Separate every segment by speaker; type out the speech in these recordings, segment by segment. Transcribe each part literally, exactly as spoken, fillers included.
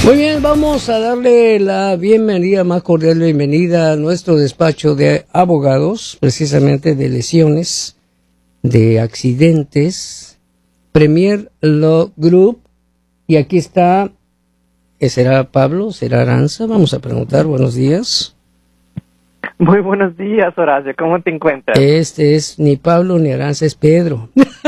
Speaker 1: Muy bien, vamos a darle la bienvenida, más cordial bienvenida a nuestro despacho de abogados, precisamente de lesiones, de accidentes, Premier Law Group. Y aquí está, ¿será Pablo? ¿Será Aranza? Vamos a preguntar, buenos días.
Speaker 2: Muy buenos días, Horacio, ¿cómo te encuentras?
Speaker 1: Este es ni Pablo ni Aranza, es Pedro.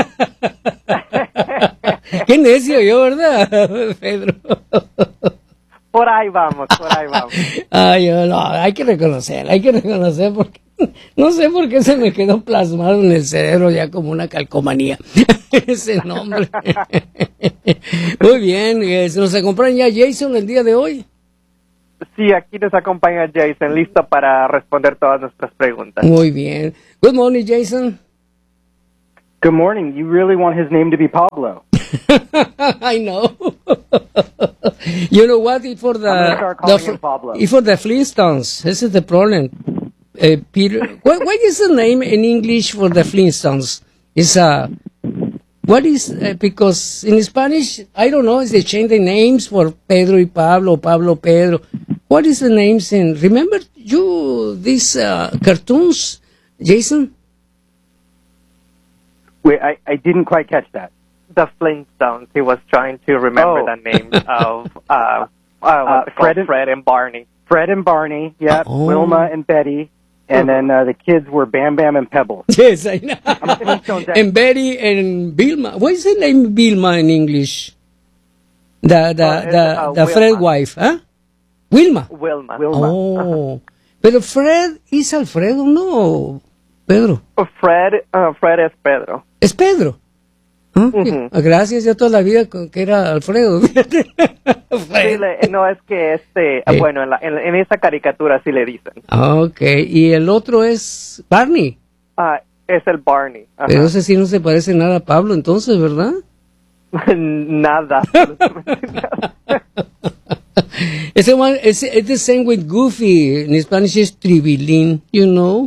Speaker 1: Qué necio yo, ¿verdad, Pedro?
Speaker 2: Por ahí vamos, por ahí vamos.
Speaker 1: Ay, no, hay que reconocer, hay que reconocer porque no sé por qué se me quedó plasmado en el cerebro ya como una calcomanía ese nombre. Muy bien, ¿se nos acompaña Jason el día de hoy?
Speaker 2: Sí, aquí nos acompaña Jason, listo para responder todas nuestras preguntas.
Speaker 1: Muy bien. Good morning, Jason.
Speaker 3: Good morning. You really want his name to be Pablo?
Speaker 1: I know. You know what? It's for the,
Speaker 3: I'm gonna start calling
Speaker 1: the
Speaker 3: him Pablo.
Speaker 1: it's for the Flintstones. This is the problem. Uh, Peter, what, what is the name in English for the Flintstones? It's uh, what is uh, because in Spanish I don't know. Is they change the names for Pedro y Pablo, Pablo Pedro. What is the names in? Remember you these uh, cartoons, Jason?
Speaker 3: Wait, I, I didn't quite catch that.
Speaker 2: The Flintstones, he was trying to remember
Speaker 3: Oh.
Speaker 2: the names of uh, uh,
Speaker 3: Uh,
Speaker 2: Fred,
Speaker 3: Fred and-
Speaker 2: Fred and Barney.
Speaker 3: Fred and Barney, yeah,
Speaker 1: Oh.
Speaker 3: Wilma and Betty, and then uh, the kids were Bam Bam and Pebbles.
Speaker 1: Yes, I know.
Speaker 3: Flintstones.
Speaker 1: And Betty and Vilma. What is the name Vilma in English? The the
Speaker 2: Uh, it's,
Speaker 1: the,
Speaker 2: uh,
Speaker 1: the Fred
Speaker 2: Wilma.
Speaker 1: wife, huh? Wilma.
Speaker 2: Wilma.
Speaker 3: Wilma.
Speaker 1: Oh, pero Fred es Alfredo, no, Pedro.
Speaker 2: Fred, uh, Fred es Pedro.
Speaker 1: Es Pedro. ¿Ah?
Speaker 2: Ujú.
Speaker 1: Gracias, ya toda la vida con que era Alfredo.
Speaker 2: Sí,
Speaker 1: Fred.
Speaker 2: le- no, es que este,
Speaker 1: Eh.
Speaker 2: bueno, en, la, en, en esa caricatura sí le dicen.
Speaker 1: Ok, y el otro es Barney.
Speaker 2: Ah, es el Barney. Ajá.
Speaker 1: Pero ese sí no se parece nada a Pablo, entonces, ¿verdad?
Speaker 2: Nada, absolutamente nada.
Speaker 1: It's the one. It's, it's the same with Goofy. In Spanish, is Tribilín. You know,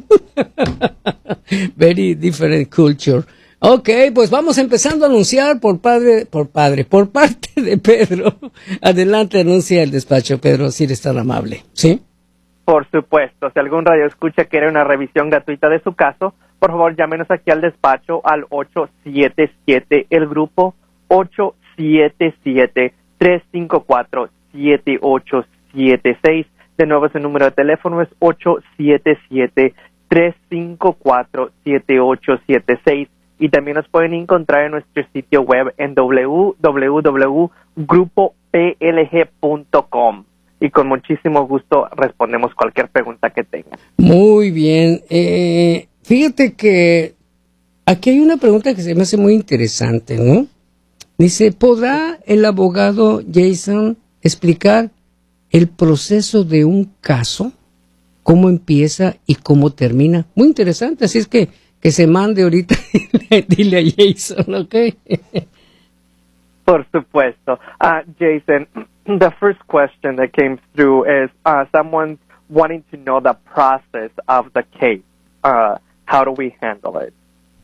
Speaker 1: very different culture. Okay, pues vamos empezando a anunciar por padre, por padre, por parte de Pedro. Adelante, anuncia el despacho, Pedro, si eres tan amable. ¿Sí?
Speaker 2: Por supuesto, si algún radio escucha quiere una revisión gratuita de su caso, por favor llámenos aquí al despacho al ocho siete siete, el grupo ocho siete siete, tres cinco cuatro, siete ocho siete seis. De nuevo ese número de teléfono es ocho siete siete, tres cinco cuatro, siete ocho siete seis. Y también nos pueden encontrar en nuestro sitio web en w w w punto grupo p l g punto com. Y con muchísimo gusto respondemos cualquier pregunta que tengan.
Speaker 1: Muy bien. Eh, fíjate que aquí hay una pregunta que se me hace muy interesante, ¿no? Dice, ¿podrá el abogado Jason explicar el proceso de un caso? ¿Cómo empieza y cómo termina? Muy interesante, así es que que se mande ahorita, dile a Jason, ¿ok?
Speaker 2: Por supuesto. Uh, Jason, the first question that came through is uh, someone wanting to know the process of the case. Uh, how do we handle it?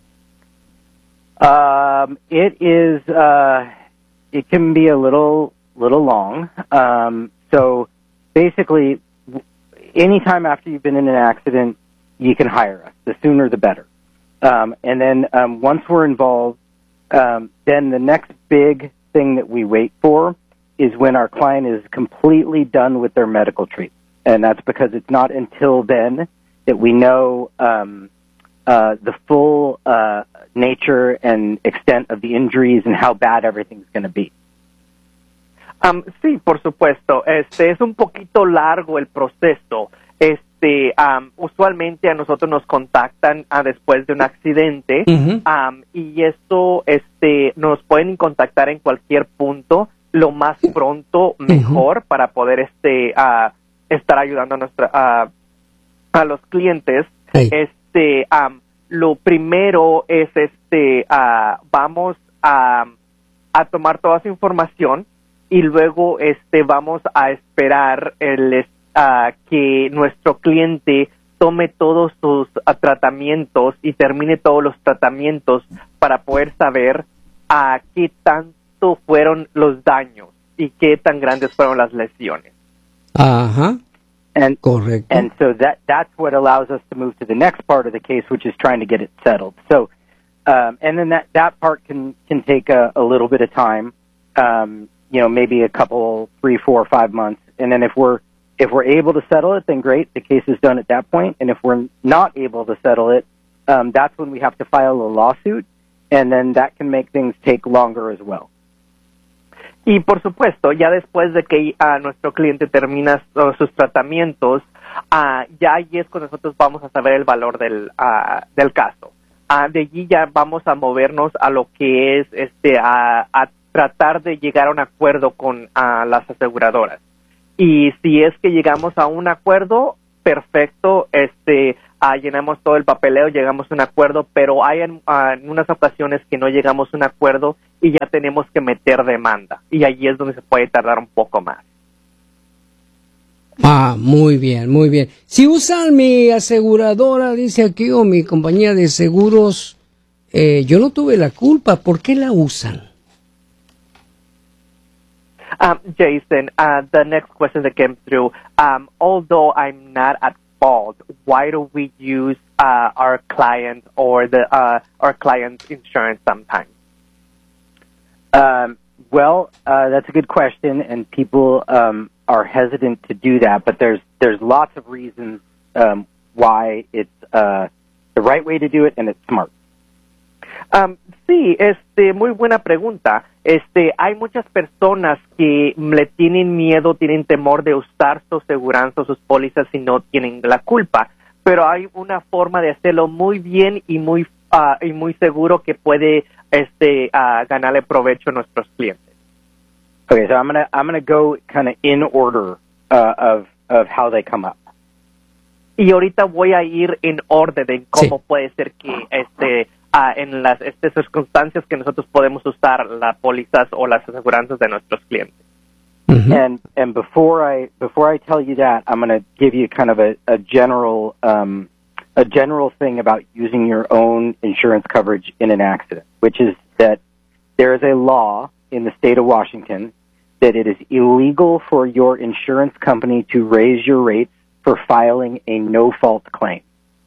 Speaker 3: Um, it is, uh, it can be a little, little long. Um, so basically, w- anytime after you've been in an accident, you can hire us. The sooner the better. Um, and then um, once we're involved, um, then the next big thing that we wait for is when our client is completely done with their medical treatment. And that's because it's not until then that we know um, uh, the full uh, nature and extent of the injuries and how bad everything's going to be.
Speaker 2: Um, sí, por supuesto. Este es un poquito largo el proceso. Este, um, usualmente a nosotros nos contactan uh, después de un accidente,
Speaker 1: Ujú.
Speaker 2: um, y esto, este, nos pueden contactar en cualquier punto, lo más pronto mejor, para poder, este, uh, estar ayudando a nuestra, uh, a los clientes.
Speaker 1: Hey.
Speaker 2: Este, um, lo primero es, este, uh, vamos a, a tomar toda esa información y luego, este, vamos a esperar el Uh, que nuestro cliente tome todos sus uh, tratamientos y termine todos los tratamientos para poder saber a uh, qué tanto fueron los daños. y qué tan grandes fueron las lesiones.
Speaker 1: Ajá.
Speaker 3: And,
Speaker 1: Correcto.
Speaker 3: And so that that's what allows us to move to the next part of the case, which is trying to get it settled. So, um, and then that, that part can, can take a, a little bit of time, um, you know, maybe a couple, three, four, five months. And then if we're, if we're able to settle it, then great, the case is done at that point. And if we're not able to settle it, um, that's when we have to file a lawsuit, and then that can make things take longer as well.
Speaker 2: Y por supuesto, ya después de que uh, nuestro cliente termina uh, sus tratamientos, uh, ya ahí es cuando nosotros vamos a saber el valor del, uh, del caso. Uh, de allí ya vamos a movernos a lo que es este a, a tratar de llegar a un acuerdo con uh, las aseguradoras. Y si es que llegamos a un acuerdo, perfecto, este uh, llenamos todo el papeleo, llegamos a un acuerdo, pero hay en, uh, en unas ocasiones que no llegamos a un acuerdo y ya tenemos que meter demanda. Y allí es donde se puede tardar un poco más.
Speaker 1: Ah, muy bien, muy bien. Si usan mi aseguradora, dice aquí, o mi compañía de seguros, eh, yo no tuve la culpa. ¿Por qué la usan?
Speaker 2: Um, Jason, uh, the next question that came through, um, although I'm not at fault, why do we use uh, our client or the uh, our client's insurance sometimes?
Speaker 3: Um, well, uh, that's a good question, and people um, are hesitant to do that. But there's there's lots of reasons um, why it's uh, the right way to do it, and it's smart.
Speaker 2: Um, sí, este, muy buena pregunta. Este, hay muchas personas que le tienen miedo, tienen temor de usar su aseguranza, sus pólizas si no tienen la culpa. Pero hay una forma de hacerlo muy bien y muy uh, y muy seguro que puede este uh, ganarle provecho a nuestros clientes.
Speaker 3: Okay, so I'm gonna I'm gonna go kind of in order uh, of of how they come up.
Speaker 2: Y ahorita voy a ir en orden de cómo
Speaker 1: Sí.
Speaker 2: puede ser que este Uh, en las este, circunstancias que nosotros podemos usar las pólizas o las aseguranzas de nuestros clientes.
Speaker 1: Uh-huh.
Speaker 3: And and before I before I tell you that, I'm going to give you kind of a, a general um, a general thing about using your own insurance coverage in an accident, which is that there is a law in the state of Washington that it is illegal for your insurance company to raise your rates for filing a no-fault claim.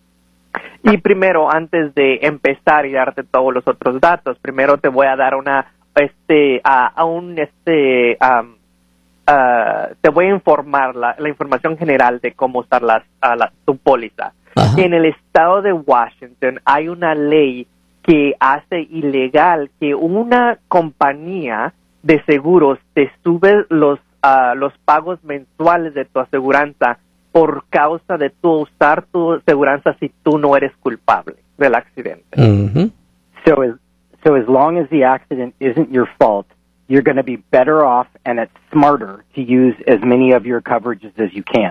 Speaker 2: Y primero, antes de empezar y darte todos los otros datos, primero te voy a dar una, este, a, a un, este, um, uh, te voy a informar la, la información general de cómo usar las, a la, tu póliza.
Speaker 1: Ajá.
Speaker 2: En el estado de Washington hay una ley que hace ilegal que una compañía de seguros te sube los, uh, los pagos mensuales de tu aseguranza por causa de tu usar tu aseguranza si tú no eres culpable del accidente.
Speaker 1: Uh-huh.
Speaker 3: So as so as long as the accident isn't your fault, you're going to be better off, and it's smarter to use as many of your coverages as you can.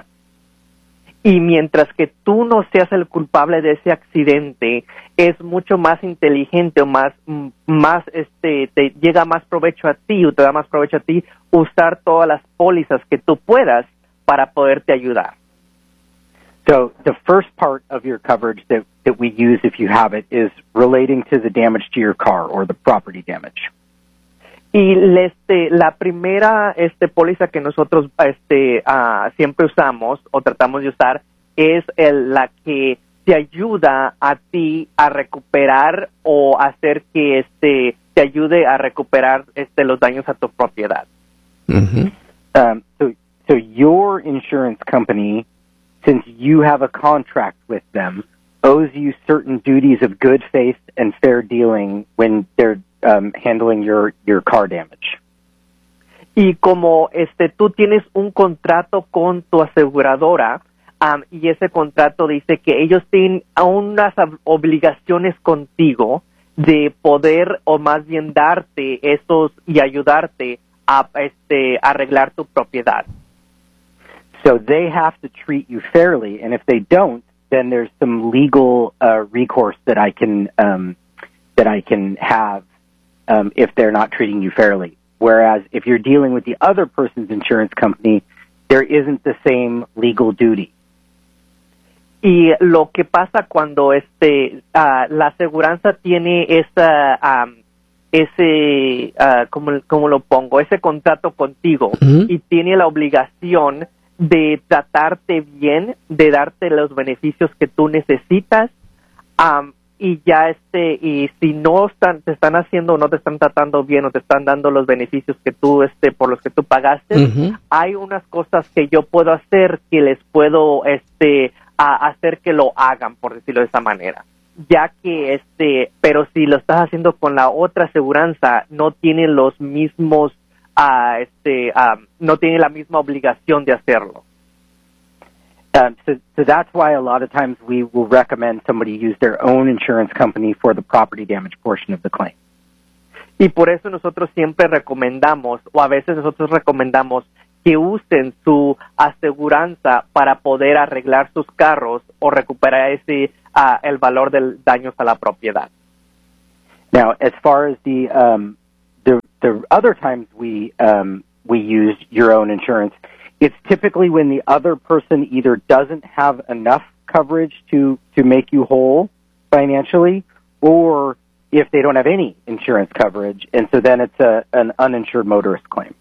Speaker 2: Y mientras que tú no seas el culpable de ese accidente, es mucho más inteligente o más, más este, te llega más provecho a ti o te da más provecho a ti usar todas las pólizas que tú puedas para poderte ayudar.
Speaker 3: So the first part of your coverage that, that we use if you have it is relating to the damage to your car or the property damage.
Speaker 2: Y este, la primera este, póliza que nosotros este, uh, siempre usamos o tratamos de usar es el, la que te ayuda a ti a recuperar o hacer que este, te ayude a recuperar este, los daños a tu propiedad.
Speaker 1: Uh-huh.
Speaker 3: Um, so, so your insurance company, since you have a contract with them, owes you certain duties of good faith and fair dealing when they're um, handling your, your car damage.
Speaker 2: Y como este tú tienes un contrato con tu aseguradora um, y ese contrato dice que ellos tienen unas obligaciones contigo de poder o más bien darte esos y ayudarte a este arreglar tu propiedad.
Speaker 3: So they have to treat you fairly, and if they don't, then there's some legal uh, recourse that I can um, that I can have um, if they're not treating you fairly. Whereas if you're dealing with the other person's insurance company, there isn't the same legal duty.
Speaker 2: Y lo que pasa cuando este uh, la aseguranza tiene esa um, ese, uh, ¿cómo, ¿cómo lo pongo? Ese contrato contigo uh-huh. y tiene la obligación de tratarte bien, de darte los beneficios que tú necesitas, um, y ya este, y si no están, te están haciendo o no te están tratando bien o te están dando los beneficios que tú, este, por los que tú pagaste, uh-huh. hay unas cosas que yo puedo hacer que les puedo, este, a hacer que lo hagan, por decirlo de esa manera. Ya que este, pero si lo estás haciendo con la otra aseguranza, no tiene los mismos, uh, este, um, no tiene la misma obligación de hacerlo.
Speaker 3: Um, so, so that's why a lot of times we will recommend somebody use their own insurance company for the property damage portion of the claim.
Speaker 2: Y por eso nosotros siempre recomendamos, o a veces nosotros recomendamos que usen su aseguranza para poder arreglar sus carros o recuperar ese uh, el valor del daños a la propiedad.
Speaker 3: Now, as far as the um, the, the other times we um, we use your own insurance, it's typically when the other person either doesn't have enough coverage to to make you whole financially, or if they don't have any insurance coverage, and so then it's a an uninsured motorist claim.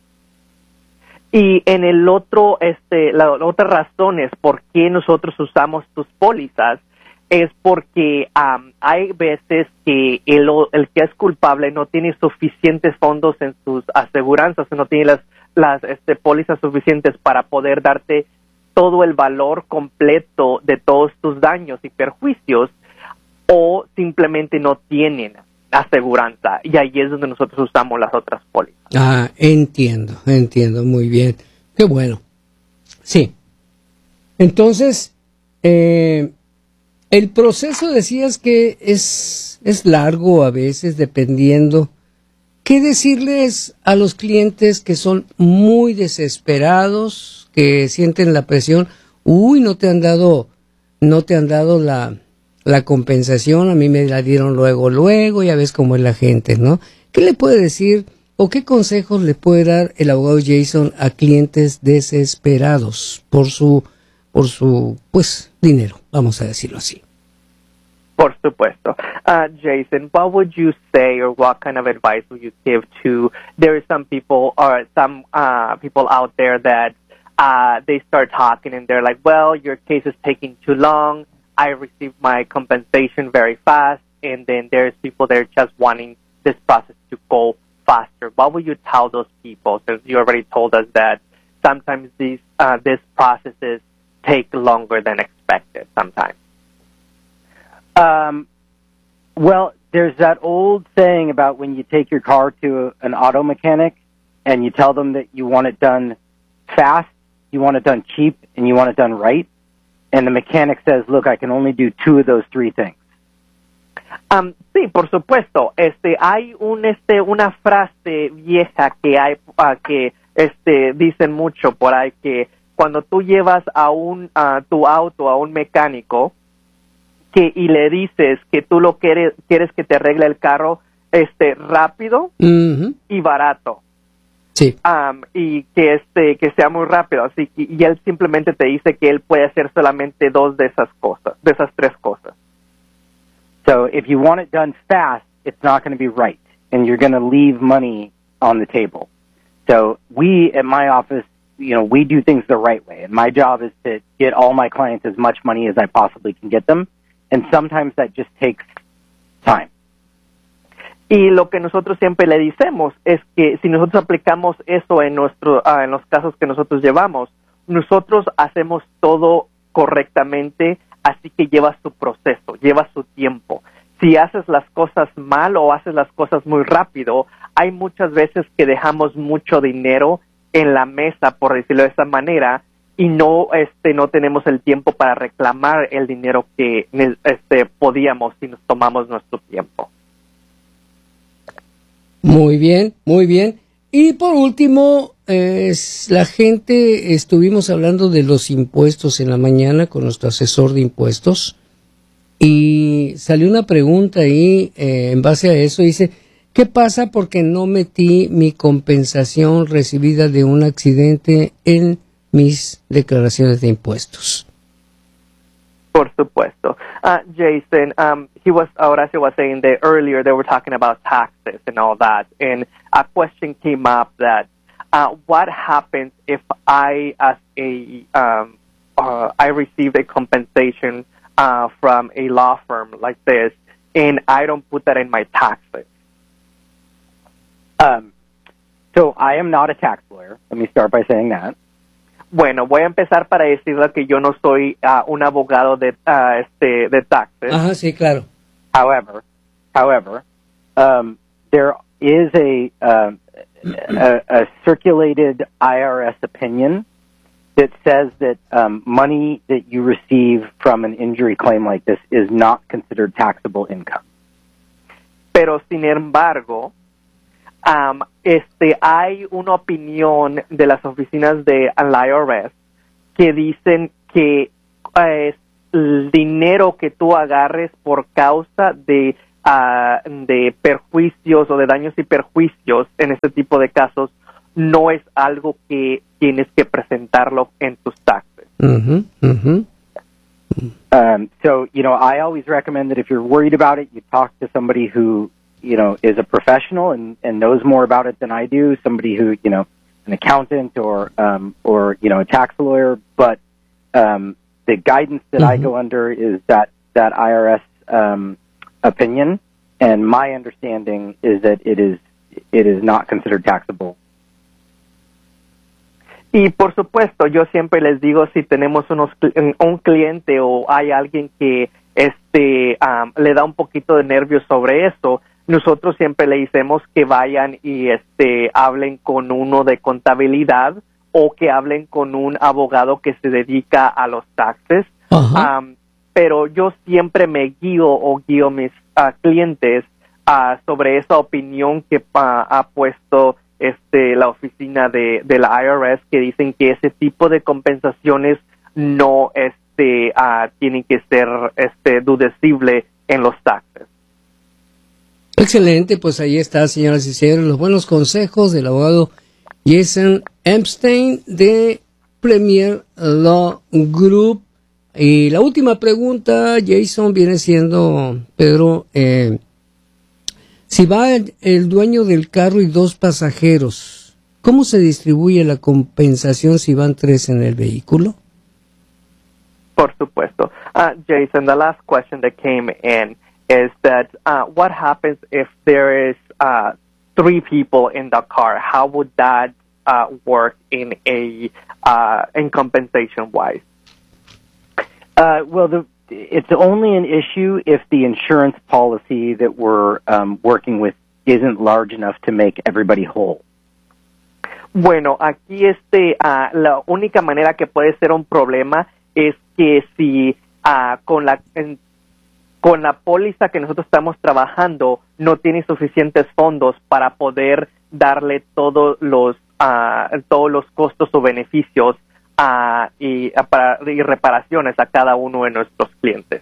Speaker 2: Y en el otro, este, la, la otra razón es por qué nosotros usamos tus pólizas es porque um, hay veces que el, el que es culpable no tiene suficientes fondos en sus aseguranzas, no tiene las, las este, pólizas suficientes para poder darte todo el valor completo de todos tus daños y perjuicios, o simplemente no tienen aseguranza, y ahí es donde nosotros usamos las otras pólizas.
Speaker 1: Ah, entiendo, entiendo, muy bien. Qué bueno. Sí. Entonces, eh, el proceso decías que es, es largo a veces, dependiendo. ¿Qué decirles a los clientes que son muy desesperados, que sienten la presión? Uy, no te han dado, no te han dado la... la compensación, a mí me la dieron luego, luego, ya ves cómo es la gente, ¿no? ¿Qué le puede decir o qué consejos le puede dar el abogado Jason a clientes desesperados por su, por su, pues, dinero, vamos a decirlo así?
Speaker 2: Por supuesto. Uh, Jason, what would you say, or what kind of advice would you give to, there are some people, or some uh, people out there that uh, they start talking and they're like, well, your case is taking too long, I received my compensation very fast, and then there's people that are just wanting this process to go faster. What would you tell those people, since you already told us that sometimes these uh, these processes take longer than expected sometimes?
Speaker 3: Um, well, there's that old saying about when you take your car to a, an auto mechanic and you tell them that you want it done fast, you want it done cheap, and you want it done right. And the mechanic says, look, I can only do two of those three things.
Speaker 2: Um, sí, por supuesto. Este, hay un, este, una frase vieja que hay, uh, que, este, dicen mucho por ahí, que cuando tú llevas a un, uh, tu auto a un mecánico, que, y le dices que tú lo quieres, quieres que te arregle el carro, este, rápido uh-huh. y barato.
Speaker 1: Sí.
Speaker 2: Um, y que este que sea muy rápido, así que y él simplemente te dice que él puede hacer solamente dos de esas cosas, de esas tres cosas.
Speaker 3: So if you want it done fast, it's not going to be right, and you're going to leave money on the table. So we at my office, you know, we do things the right way, and my job is to get all my clients as much money as I possibly can get them, and sometimes that just takes time.
Speaker 2: Y lo que nosotros siempre le decimos es que si nosotros aplicamos eso en nuestro, uh, en los casos que nosotros llevamos, nosotros hacemos todo correctamente, así que lleva su proceso, lleva su tiempo. Si haces las cosas mal o haces las cosas muy rápido, hay muchas veces que dejamos mucho dinero en la mesa, por decirlo de esa manera, y no, este, no tenemos el tiempo para reclamar el dinero que, este, podíamos si nos tomamos nuestro tiempo.
Speaker 1: Muy bien, muy bien. Y por último, eh, la gente, estuvimos hablando de los impuestos en la mañana con nuestro asesor de impuestos y salió una pregunta ahí eh, en base a eso. Dice, ¿qué pasa porque no metí mi compensación recibida de un accidente en mis declaraciones de impuestos?
Speaker 2: Por supuesto. Uh, Jason, um, he was, Horacio was saying that earlier they were talking about taxes and all that, and a question came up that uh, what happens if I, as a, um, uh, I received a compensation uh, from a law firm like this, and I don't put that in my taxes?
Speaker 3: Um, so I am not a tax lawyer. Let me start by saying that.
Speaker 2: Bueno, voy a empezar para decirle que yo no soy uh, un abogado de uh, este de taxes.
Speaker 1: Ajá, sí, claro.
Speaker 3: However, however, um, there is a, um, a a circulated I R S opinion that says that um, money that you receive from an injury claim like this is not considered taxable income.
Speaker 2: Pero sin embargo, Um, este, hay una opinión de las oficinas de la I R S que dicen que eh, el dinero que tú agarres por causa de, uh, de perjuicios o de daños y perjuicios en este tipo de casos no es algo que tienes que presentarlo en tus taxes.
Speaker 1: Uh-huh, uh-huh.
Speaker 3: Um, so, you know, I always recommend that if you're worried about it, you talk to somebody who you know, is a professional and, and knows more about it than I do, somebody who, you know, an accountant or, um, or, you know, a tax lawyer. But, um, the guidance that mm-hmm. I go under is that, that I R S, um, opinion. And my understanding is that it is, it is not considered taxable.
Speaker 2: Y por supuesto, yo siempre les digo, si tenemos unos, un cliente o hay alguien que, este, um, le da un poquito de nervios sobre eso, nosotros siempre le decimos que vayan y este hablen con uno de contabilidad o que hablen con un abogado que se dedica a los taxes. Uh-huh. Um, pero yo siempre me guío o guío mis uh, clientes uh, sobre esa opinión que uh, ha puesto este la oficina de, de la I R S, que dicen que ese tipo de compensaciones no este uh, tienen que ser este deducible en los taxes.
Speaker 1: Excelente, pues ahí está, señoras y señores, los buenos consejos del abogado Jason Epstein de Premier Law Group. Y la última pregunta, Jason, viene siendo, Pedro, eh, si va el, el dueño del carro y dos pasajeros, ¿cómo se distribuye la compensación si van tres en el vehículo?
Speaker 2: Por supuesto. Uh, Jason, the last question that came in is that uh, what happens if there is uh, three people in the car? How would that uh, work in a uh, in compensation wise?
Speaker 3: Uh, well, the, it's only an issue if the insurance policy that we're um, working with isn't large enough to make everybody whole.
Speaker 2: Bueno, aquí este uh, la única manera que puede ser un problema es que si uh, con la en, con la póliza que nosotros estamos trabajando no tiene suficientes fondos para poder darle todos los uh, todos los costos o beneficios uh, y, uh, para, y reparaciones a cada uno de nuestros clientes.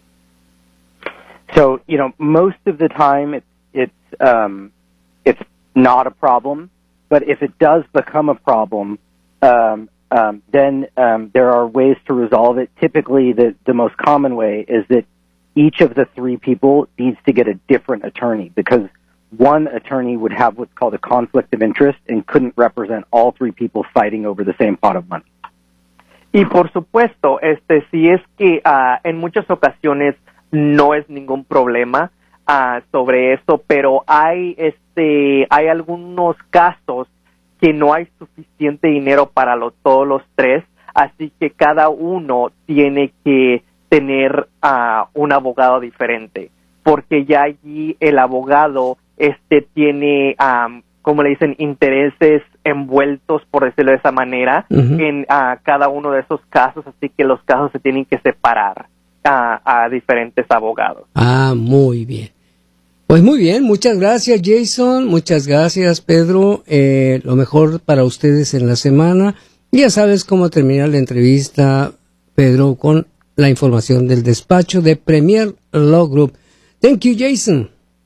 Speaker 3: So, you know, most of the time it's it's um, it's not a problem, but if it does become a problem, um, um, then um, there are ways to resolve it. Typically, the the most common way is that each of the three people needs to get a different attorney, because one attorney would have what's called a conflict of interest and couldn't represent all three people fighting over the same pot of money.
Speaker 2: Y por supuesto, este, si es que uh, en muchas ocasiones no es ningún problema uh, sobre eso, pero hay este, hay algunos casos que no hay suficiente dinero para los, todos los tres, así que cada uno tiene que tener uh, un abogado diferente, porque ya allí el abogado este tiene, um, como le dicen, intereses envueltos, por decirlo de esa manera, uh-huh. en uh, cada uno de esos casos, así que los casos se tienen que separar uh, a diferentes abogados.
Speaker 1: Ah, muy bien. Pues muy bien, muchas gracias, Jason, muchas gracias, Pedro, eh, lo mejor para ustedes en la semana. Ya sabes cómo terminar la entrevista, Pedro, con la información del despacho de Premier Law Group. Thank you, Jason.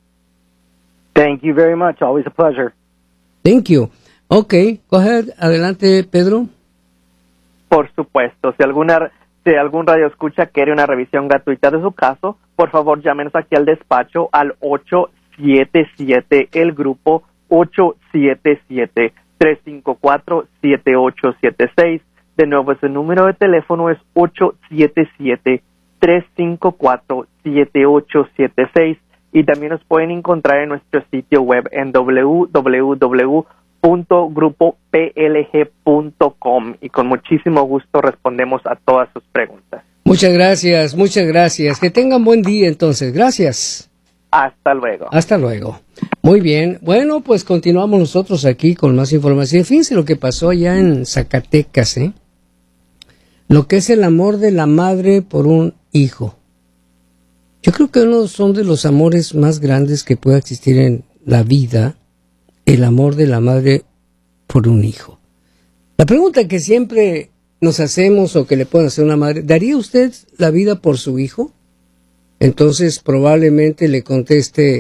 Speaker 3: Thank you very much. Always a pleasure.
Speaker 1: Thank you. Okay, go ahead. Adelante, Pedro.
Speaker 2: Por supuesto. Si alguna Si algún radio escucha quiere una revisión gratuita de su caso, por favor llámenos aquí al despacho al ocho siete siete, el grupo ocho siete siete, tres cinco cuatro, siete ocho siete seis. De nuevo, ese número de teléfono es ocho siete siete, tres cinco cuatro, siete ocho siete seis. Y también nos pueden encontrar en nuestro sitio web en doble u doble u doble u punto grupo p l g punto com, y con muchísimo gusto respondemos a todas sus preguntas.
Speaker 1: Muchas gracias, muchas gracias. Que tengan buen día entonces. Gracias.
Speaker 2: Hasta luego.
Speaker 1: Hasta luego. Muy bien. Bueno, pues continuamos nosotros aquí con más información. Fíjense lo que pasó allá en Zacatecas, ¿eh? Lo que es el amor de la madre por un hijo. Yo creo que uno son de los amores más grandes que pueda existir en la vida, el amor de la madre por un hijo. La pregunta que siempre nos hacemos o que le pueden hacer a una madre, ¿daría usted la vida por su hijo? Entonces probablemente le conteste,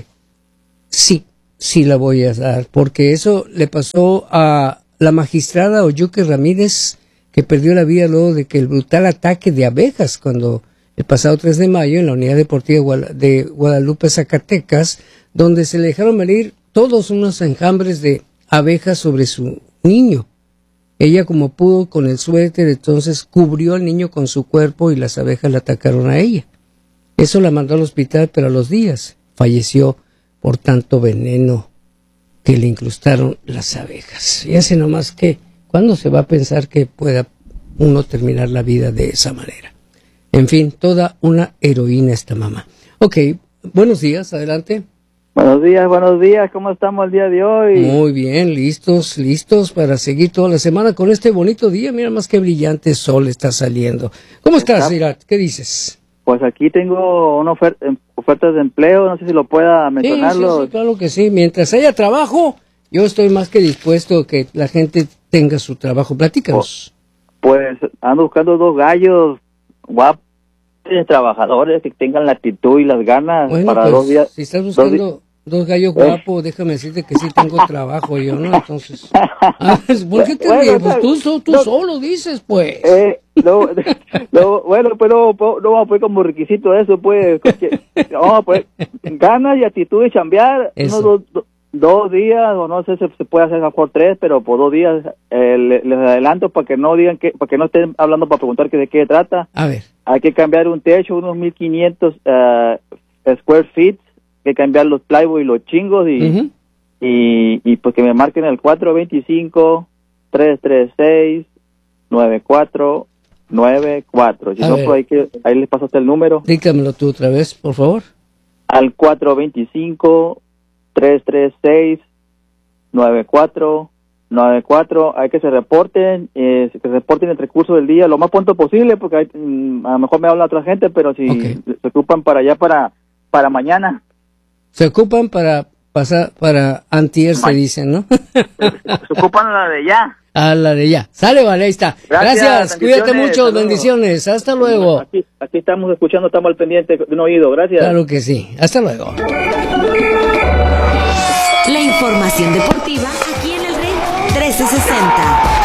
Speaker 1: sí, sí la voy a dar, porque eso le pasó a la magistrada Oyuque Ramírez, que perdió la vida luego de que el brutal ataque de abejas cuando el pasado tres de mayo en la Unidad Deportiva de Guadalupe, Zacatecas, donde se le dejaron morir todos unos enjambres de abejas sobre su niño. Ella, como pudo, con el suéter, entonces cubrió al niño con su cuerpo y las abejas le atacaron a ella. Eso la mandó al hospital, pero a los días falleció por tanto veneno que le incrustaron las abejas. Y hace nomás que, ¿cuándo se va a pensar que pueda uno terminar la vida de esa manera? En fin, toda una heroína esta mamá. Ok, buenos días, adelante.
Speaker 4: Buenos días, buenos días, ¿cómo estamos el día de hoy?
Speaker 1: Muy bien, listos, listos para seguir toda la semana con este bonito día. Mira más que brillante sol está saliendo. ¿Cómo estás, Irat? ¿Qué dices?
Speaker 4: Pues aquí tengo una oferta, ofertas de empleo, no sé si lo pueda mencionarlo.
Speaker 1: Sí, sí, sí, claro que sí. Mientras haya trabajo, yo estoy más que dispuesto a que la gente tenga su trabajo. Platícanos.
Speaker 4: Pues ando buscando dos gallos guapos, trabajadores que tengan la actitud y las ganas
Speaker 1: bueno,
Speaker 4: para
Speaker 1: pues,
Speaker 4: dos días.
Speaker 1: Si estás buscando dos, dos gallos guapos, déjame decirte que sí tengo trabajo yo, ¿no? Entonces, ah, ¿por qué te ríes? Pues tú, tú, tú no, solo dices, pues.
Speaker 4: Eh, no, no, bueno, pues no, no vamos a poner como requisito eso, pues. Que, vamos a poner ganas y actitud de chambear, unos dos, dos, dos días, o no sé si se puede hacer mejor tres, pero por dos días eh, les, les adelanto para que no digan que, para que no estén hablando para preguntar que de qué trata.
Speaker 1: A ver.
Speaker 4: Hay que cambiar un techo, unos mil quinientos uh, square feet, hay que cambiar los plywood y los chingos y, uh-huh. y, y pues que me marquen el cuatro dos cinco, tres tres seis, nueve cuatro nueve cuatro. Si a no, ver. Pues ahí, que, ahí les paso hasta el número.
Speaker 1: Dígamelo tú otra vez, por favor.
Speaker 4: Al cuatro dos cinco, tres tres seis, nueve cuatro nueve cuatro, hay que se reporten, eh, que se reporten el recurso del día lo más pronto posible, porque hay, mm, a lo mejor me habla otra gente, pero si okay. se ocupan para allá para para mañana.
Speaker 1: Se ocupan para pasar, para antier se dicen, ¿no?
Speaker 4: Se ocupan la de ya.
Speaker 1: A la de ya. Sale, vale, ahí está. Gracias, Gracias. Cuídate mucho, bendiciones. Hasta luego.
Speaker 4: Aquí, aquí estamos escuchando, estamos al pendiente de un oído. Gracias.
Speaker 1: Claro que sí. Hasta luego.
Speaker 5: La información deportiva aquí en el Ring trescientos sesenta.